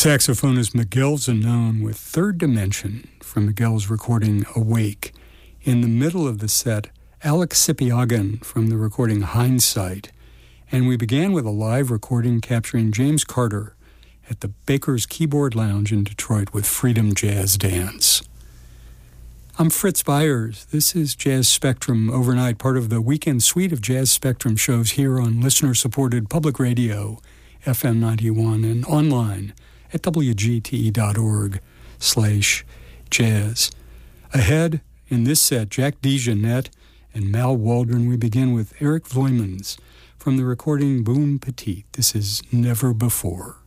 saxophonist Miguel Zanone with Third Dimension from Miguel's recording Awake. In the middle of the set, Alex Sipiagin from the recording Hindsight. And we began with a live recording capturing James Carter at the Baker's Keyboard Lounge in Detroit with Freedom Jazz Dance. I'm Fritz Byers. This is Jazz Spectrum Overnight, part of the weekend suite of Jazz Spectrum shows here on listener-supported public radio, FM 91, and online at wgte.org/jazz. Ahead, in this set, Jack DeJohnette and Mal Waldron. We begin with Eric Vloeimans from the recording Boom Petite. This is Never Before.